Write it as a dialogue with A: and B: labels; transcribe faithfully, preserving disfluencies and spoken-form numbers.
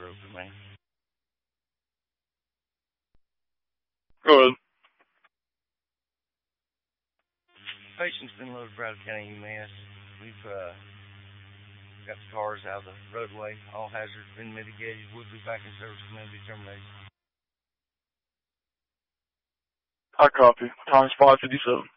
A: road for me.
B: Go ahead.
A: Patient's been loaded Bradley County E M S. We've uh, got the cars out of the roadway. All hazards been mitigated. We'll be back in service when determination.
B: I copy. Time's five fifty-seven.